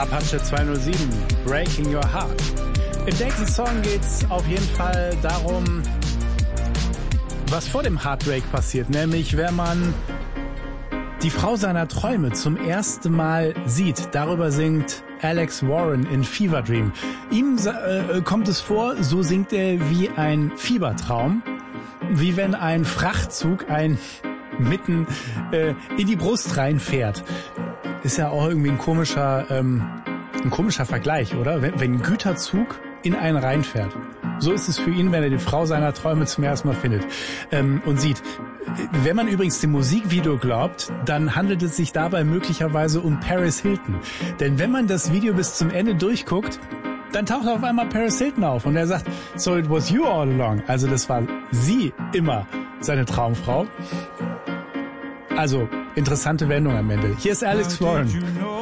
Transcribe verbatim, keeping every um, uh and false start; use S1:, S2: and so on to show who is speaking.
S1: Apache zweihundertsieben, Breaking Your Heart. Im nächsten Song geht's auf jeden Fall darum, was vor dem Heartbreak passiert, nämlich wenn man die Frau seiner Träume zum ersten Mal sieht. Darüber singt Alex Warren in Fever Dream. Ihm äh, kommt es vor, so singt er wie ein Fiebertraum, wie wenn ein Frachtzug ein mitten äh, in die Brust reinfährt. Ist ja auch irgendwie ein komischer, ähm, ein komischer Vergleich, oder? Wenn, wenn ein Güterzug in einen reinfährt. So ist es für ihn, wenn er die Frau seiner Träume zum ersten Mal findet ähm, und sieht. Wenn man übrigens dem Musikvideo glaubt, dann handelt es sich dabei möglicherweise um Paris Hilton. Denn wenn man das Video bis zum Ende durchguckt, dann taucht auf einmal Paris Hilton auf und er sagt, so it was you all along. Also das war sie immer, seine Traumfrau. Also interessante Wendung am Ende. Hier ist Alex Warren.